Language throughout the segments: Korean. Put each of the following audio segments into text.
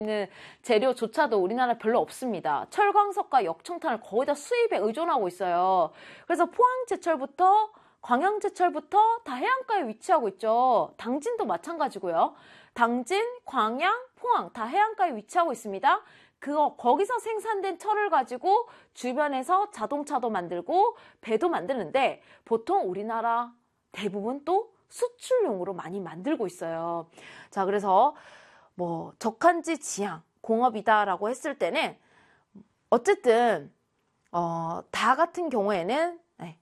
있는 재료조차도 우리나라 별로 없습니다. 철광석과 역청탄을 거의 다 수입에 의존하고 있어요. 그래서 포항제철부터 광양제철부터 다 해안가에 위치하고 있죠. 당진도 마찬가지고요. 당진, 광양, 포항 다 해안가에 위치하고 있습니다. 거기서 생산된 철을 가지고 주변에서 자동차도 만들고 배도 만드는데 보통 우리나라 대부분 또 수출용으로 많이 만들고 있어요. 자, 그래서 뭐 적한지 지향 공업이다라고 했을 때는 어쨌든 다 같은 경우에는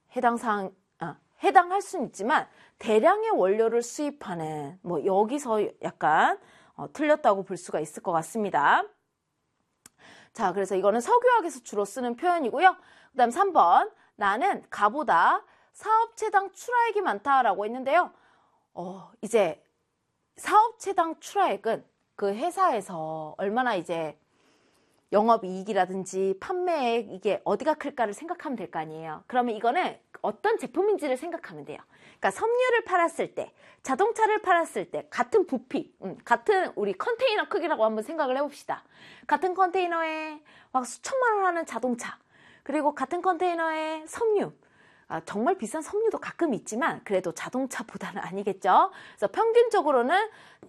해당할 수는 있지만 대량의 원료를 수입하는 뭐 여기서 약간 틀렸다고 볼 수가 있을 것 같습니다. 자, 그래서 이거는 석유학에서 주로 쓰는 표현이고요. 그 다음 3번 나는 가보다 사업체당 출하액이 많다라고 했는데요. 이제 사업체당 출하액은 그 회사에서 얼마나 이제 영업이익이라든지 판매액 이게 어디가 클까를 생각하면 될 거 아니에요. 그러면 이거는 어떤 제품인지를 생각하면 돼요. 그러니까 섬유를 팔았을 때, 자동차를 팔았을 때 같은 부피, 같은 우리 컨테이너 크기라고 한번 생각을 해봅시다. 같은 컨테이너에 막 수천만 원 하는 자동차, 그리고 같은 컨테이너에 섬유, 정말 비싼 섬유도 가끔 있지만 그래도 자동차보다는 아니겠죠. 그래서 평균적으로는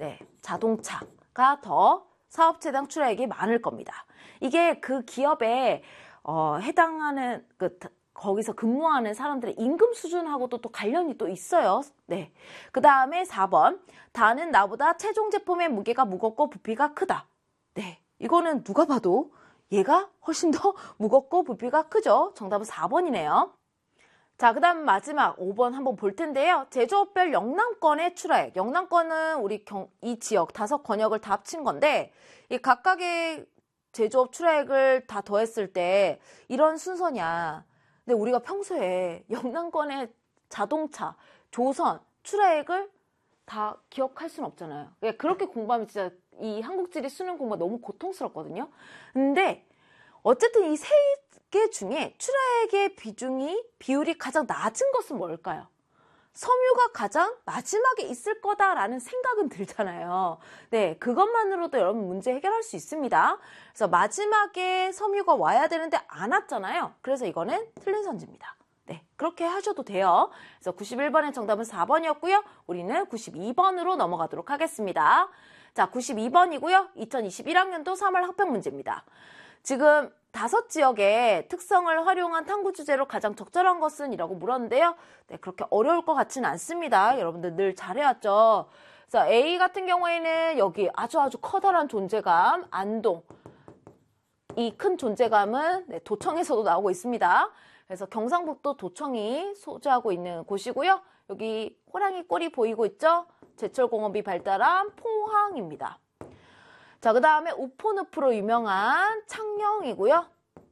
자동차가 더 사업체당 출하액이 많을 겁니다. 이게 그 기업에 해당하는 거기서 근무하는 사람들의 임금 수준하고도 또 관련이 또 있어요. 네. 그 다음에 4번. 다는 나보다 최종 제품의 무게가 무겁고 부피가 크다. 네. 이거는 누가 봐도 얘가 훨씬 더 무겁고 부피가 크죠. 정답은 4번이네요. 자, 그 다음 마지막 5번 한번 볼 텐데요. 제조업별 영남권의 출하액. 영남권은 우리 이 지역 5권역을 다 합친 건데 이 각각의 제조업 출하액을 다 더했을 때 이런 순서냐. 근데 우리가 평소에 영남권의 자동차, 조선, 출하액을 다 기억할 수는 없잖아요. 그렇게 공부하면 진짜 이 한국지리 수능 공부가 너무 고통스럽거든요. 근데 어쨌든 이 세 개 중에 출하액의 비율이 가장 낮은 것은 뭘까요? 섬유가 가장 마지막에 있을 거다라는 생각은 들잖아요. 네, 그것만으로도 여러분 문제 해결할 수 있습니다. 그래서 마지막에 섬유가 와야 되는데 안 왔잖아요. 그래서 이거는 틀린 선지입니다. 네, 그렇게 하셔도 돼요. 그래서 91번의 정답은 4번이었고요. 우리는 92번으로 넘어가도록 하겠습니다. 자, 92번이고요. 2021학년도 3월 학평 문제입니다. 지금 5지역의 특성을 활용한 탐구 주제로 가장 적절한 것은? 이라고 물었는데요. 네, 그렇게 어려울 것 같지는 않습니다. 여러분들 늘 잘해왔죠. 그래서 A 같은 경우에는 여기 아주 커다란 존재감, 안동. 이 큰 존재감은 도청에서도 나오고 있습니다. 그래서 경상북도 도청이 소재하고 있는 곳이고요. 여기 호랑이 꼴이 보이고 있죠? 제철공업이 발달한 포항입니다. 자, 그 다음에 우포늪으로 유명한 창녕이고요.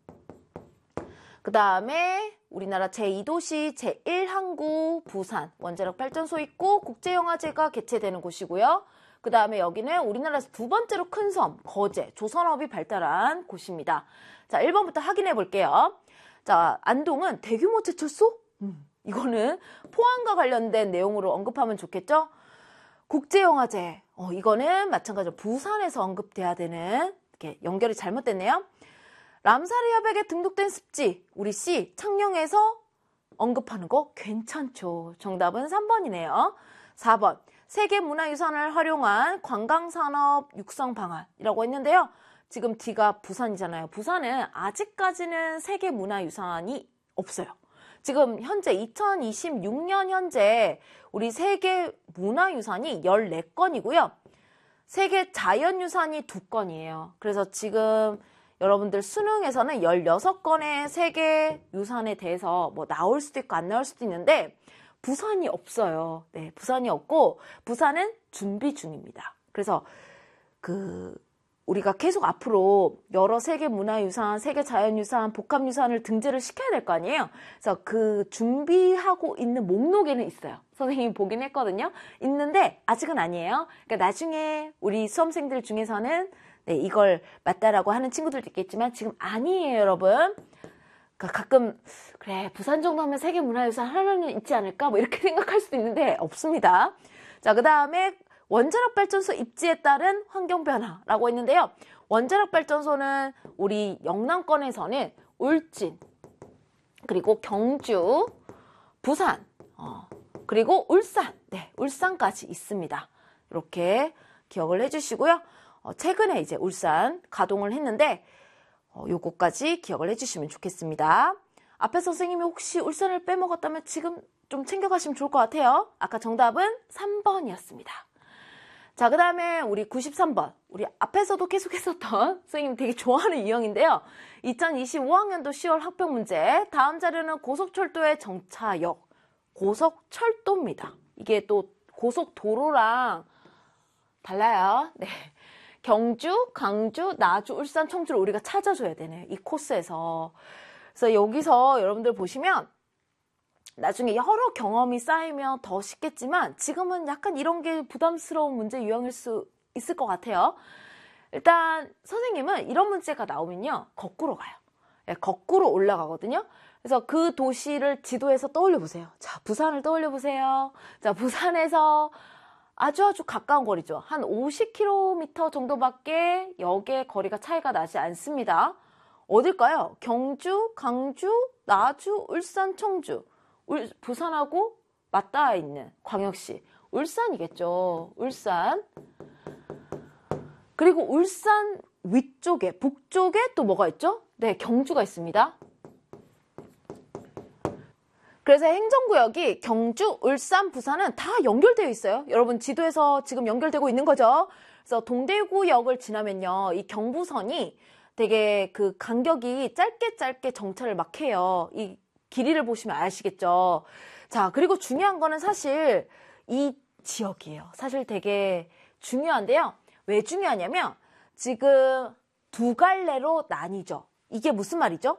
그 다음에 우리나라 제2도시 제1항구 부산 원자력 발전소 있고 국제영화제가 개최되는 곳이고요. 그 다음에 여기는 우리나라에서 두 번째로 큰 섬 거제 조선업이 발달한 곳입니다. 자, 1번부터 확인해 볼게요. 자, 안동은 대규모 제철소? 이거는 포항과 관련된 내용으로 언급하면 좋겠죠? 국제영화제, 이거는 마찬가지로 부산에서 언급돼야 되는, 이렇게 연결이 잘못됐네요. 람사르 협약에 등록된 습지, 우리 C, 창녕에서 언급하는 거 괜찮죠. 정답은 3번이네요. 4번, 세계문화유산을 활용한 관광산업 육성 방안이라고 했는데요. 지금 D가 부산이잖아요. 부산은 아직까지는 세계문화유산이 없어요. 지금 현재 2026년 현재 우리 세계 문화유산이 14건이고요. 세계 자연유산이 2건이에요. 그래서 지금 여러분들 수능에서는 16건의 세계 유산에 대해서 뭐 나올 수도 있고 안 나올 수도 있는데 부산이 없어요. 네, 부산이 없고 부산은 준비 중입니다. 그래서 우리가 계속 앞으로 여러 세계 문화유산, 세계 자연유산, 복합유산을 등재를 시켜야 될 거 아니에요? 그래서 그 준비하고 있는 목록에는 있어요. 선생님이 보긴 했거든요. 있는데 아직은 아니에요. 그러니까 나중에 우리 수험생들 중에서는 이걸 맞다라고 하는 친구들도 있겠지만 지금 아니에요, 여러분. 그러니까 가끔 그래 부산 정도면 세계 문화유산 하나는 있지 않을까? 뭐 이렇게 생각할 수도 있는데 없습니다. 자, 그 다음에 원자력 발전소 입지에 따른 환경 변화라고 했는데요. 원자력 발전소는 우리 영남권에서는 울진, 그리고 경주, 부산, 그리고 울산, 네, 울산까지 있습니다. 이렇게 기억을 해주시고요. 최근에 이제 울산 가동을 했는데 요거까지 기억을 해주시면 좋겠습니다. 앞에 선생님이 혹시 울산을 빼먹었다면 지금 좀 챙겨가시면 좋을 것 같아요. 아까 정답은 3번이었습니다. 자, 그 다음에 우리 93번. 우리 앞에서도 계속 했었던 선생님 되게 좋아하는 유형인데요. 2025학년도 10월 학평 문제. 다음 자료는 고속철도의 정차역. 고속철도입니다. 이게 또 고속도로랑 달라요. 네. 경주, 강주, 나주, 울산, 청주를 우리가 찾아줘야 되네요. 이 코스에서. 그래서 여기서 여러분들 보시면 나중에 여러 경험이 쌓이면 더 쉽겠지만 지금은 약간 이런 게 부담스러운 문제 유형일 수 있을 것 같아요. 일단 선생님은 이런 문제가 나오면요. 거꾸로 가요. 네, 거꾸로 올라가거든요. 그래서 그 도시를 지도에서 떠올려 보세요. 자, 부산을 떠올려 보세요. 자, 부산에서 아주 가까운 거리죠. 한 50km 정도밖에 역의 거리가 차이가 나지 않습니다. 어딜까요? 경주, 강주, 나주, 울산, 청주. 부산하고 맞닿아 있는 광역시. 울산이겠죠. 울산. 그리고 울산 위쪽에, 북쪽에 또 뭐가 있죠? 네, 경주가 있습니다. 그래서 행정구역이 경주, 울산, 부산은 다 연결되어 있어요. 여러분 지도에서 지금 연결되고 있는 거죠. 그래서 동대구역을 지나면요. 이 경부선이 되게 그 간격이 짧게 정차를 막 해요. 이 길이를 보시면 아시겠죠. 자, 그리고 중요한 거는 사실 이 지역이에요. 사실 되게 중요한데요. 왜 중요하냐면 지금 두 갈래로 나뉘죠. 이게 무슨 말이죠?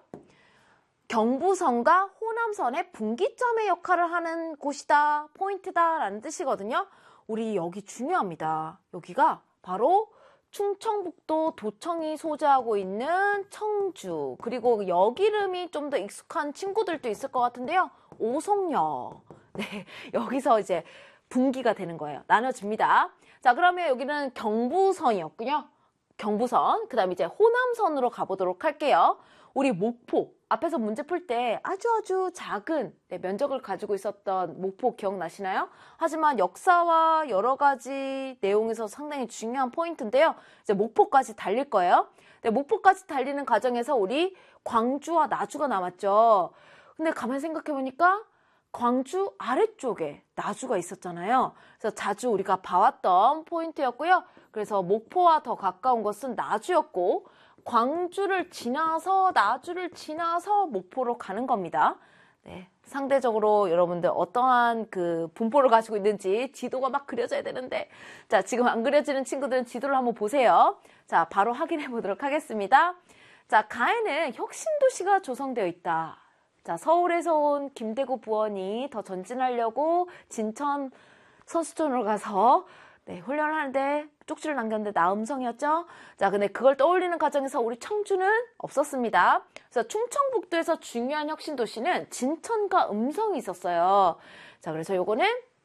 경부선과 호남선의 분기점의 역할을 하는 곳이다, 포인트다 라는 뜻이거든요. 우리 여기 중요합니다. 여기가 바로 충청북도 도청이 소재하고 있는 청주, 그리고 역 이름이 좀 더 익숙한 친구들도 있을 것 같은데요. 오송역. 네, 여기서 이제 분기가 되는 거예요. 나눠집니다. 자, 그러면 여기는 경부선이었군요. 경부선. 그 다음에 이제 호남선으로 가보도록 할게요. 우리 목포. 앞에서 문제 풀 때 아주 작은 면적을 가지고 있었던 목포 기억나시나요? 하지만 역사와 여러 가지 내용에서 상당히 중요한 포인트인데요. 이제 목포까지 달릴 거예요. 네, 목포까지 달리는 과정에서 우리 광주와 나주가 남았죠. 근데 가만히 생각해 보니까 광주 아래쪽에 나주가 있었잖아요. 그래서 자주 우리가 봐왔던 포인트였고요. 그래서 목포와 더 가까운 것은 나주였고, 광주를 지나서 나주를 지나서 목포로 가는 겁니다. 네, 상대적으로 여러분들 어떠한 그 분포를 가지고 있는지 지도가 막 그려져야 되는데, 자, 지금 안 그려지는 친구들은 지도를 한번 보세요. 자, 바로 확인해 보도록 하겠습니다. 자, 가에는 혁신도시가 조성되어 있다. 자, 서울에서 온 김대구 부원이 더 전진하려고 진천 선수촌으로 가서 훈련을 하는데 쪽지를 남겼는데 나 음성이었죠? 자, 근데 그걸 떠올리는 과정에서 우리 청주는 없었습니다. 그래서 충청북도에서 중요한 혁신도시는 진천과 음성이 있었어요. 자, 그래서 요거는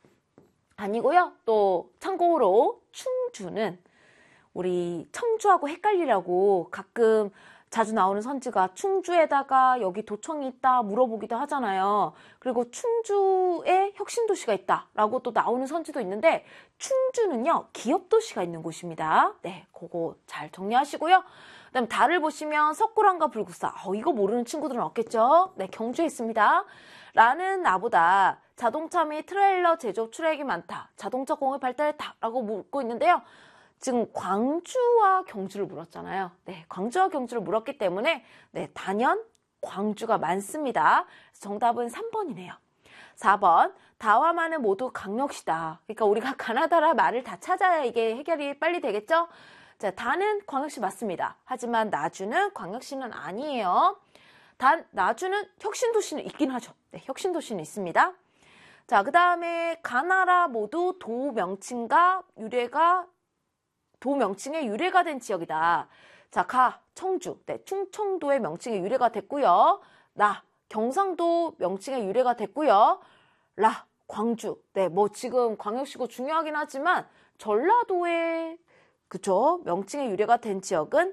아니고요. 또 참고로 충주는 우리 청주하고 헷갈리라고 가끔 자주 나오는 선지가 충주에다가 여기 도청이 있다 물어보기도 하잖아요. 그리고 충주에 혁신도시가 있다라고 또 나오는 선지도 있는데, 충주는요 기업도시가 있는 곳입니다. 네, 그거 잘 정리하시고요. 그다음 달을 보시면 석굴암과 불국사. 이거 모르는 친구들은 없겠죠? 네, 경주에 있습니다. 라는 나보다 자동차 및 트레일러 제조업 출하액이 많다. 자동차 공업 발달했다. 라고 묻고 있는데요. 지금 광주와 경주를 물었잖아요. 네, 광주와 경주를 물었기 때문에 네, 단연 광주가 많습니다. 정답은 3번이네요. 4번, 다와 마는 모두 강력시다. 그러니까 우리가 가나다라 말을 다 찾아야 이게 해결이 빨리 되겠죠? 자, 다는 광역시 맞습니다. 하지만 나주는 광역시는 아니에요. 단, 나주는 혁신도시는 있긴 하죠. 네, 혁신도시는 있습니다. 자, 그 다음에 가나라 모두 도 명칭의 유래가 된 지역이다. 자, 가, 청주. 네, 충청도의 명칭의 유래가 됐고요. 나, 경상도 명칭의 유래가 됐고요. 라, 광주. 네, 뭐 지금 광역시고 중요하긴 하지만 전라도의 그쵸? 명칭의 유래가 된 지역은